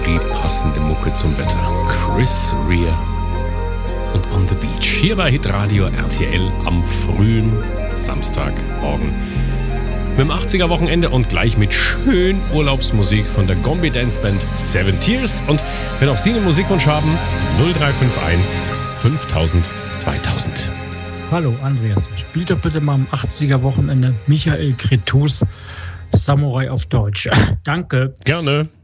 die passende Mucke zum Wetter. Chris Rea und On the Beach. Hier bei Hitradio RTL am frühen Samstagmorgen. Mit dem 80er-Wochenende und gleich mit schön Urlaubsmusik von der Gombi Dance Band Seven Tears. Und wenn auch Sie einen Musikwunsch haben, 0351 5000 2000. Hallo Andreas, spielt doch bitte mal am 80er-Wochenende Michael Cretus Samurai auf Deutsch. Danke. Gerne.